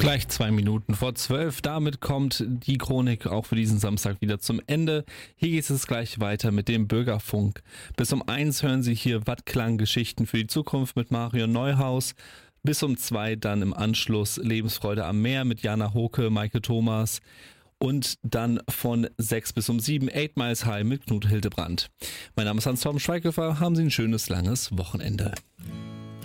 Gleich 2 Minuten vor 12. Damit kommt die Chronik auch für diesen Samstag wieder zum Ende. Hier geht es gleich weiter mit dem Bürgerfunk. Bis um 1 hören Sie hier Wattklang-Geschichten für die Zukunft mit Marion Neuhaus. Bis um 2 dann im Anschluss Lebensfreude am Meer mit Jana Hoke, Maike Thomas. Und dann von 6 bis um 7 8 Miles High mit Knut Hildebrandt. Mein Name ist Hans-Torben Schweighöfer. Haben Sie ein schönes, langes Wochenende.